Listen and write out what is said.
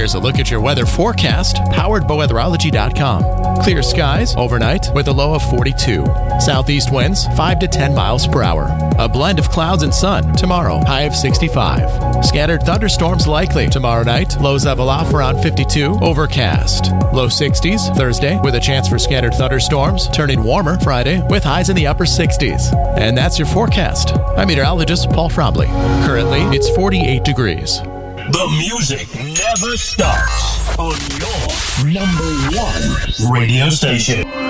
Here's a look at your weather forecast, powered by weatherology.com. Clear skies overnight with a low of 42. Southeast winds 5 to 10 miles per hour. A blend of clouds and sun tomorrow, high of 65. Scattered thunderstorms likely tomorrow night, lows level off around 52. Overcast. Low 60s Thursday with a chance for scattered thunderstorms, turning warmer Friday with highs in the upper 60s. And that's your forecast. I'm meteorologist Paul Frombley. Currently, it's 48 degrees. The music never stops on your number one radio station.